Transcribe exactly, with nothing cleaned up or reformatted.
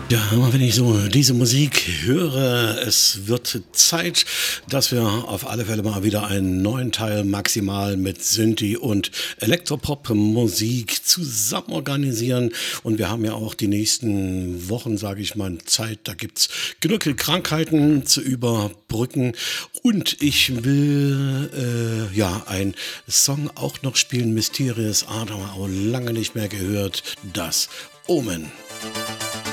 Ja, immer wenn ich so diese Musik höre, es wird Zeit, dass wir auf alle Fälle mal wieder einen neuen Teil maximal mit Synthi und Elektropop-Musik zusammen organisieren. Und wir haben ja auch die nächsten Wochen, sage ich mal, Zeit. Da gibt's genug Krankheiten zu überbrücken. Und ich will äh, ja ein Song auch noch spielen, Mysterious Art, haben wir auch lange nicht mehr gehört. Das Omen.